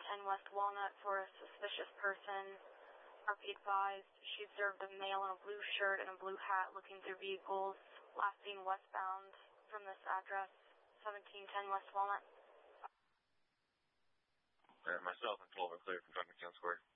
1710 West Walnut for a suspicious person. Be advised, she observed a male in a blue shirt and a blue hat looking through vehicles, last seen westbound from this address, 1710 West Walnut. Myself and 12 are clear from Drug McKeown Square.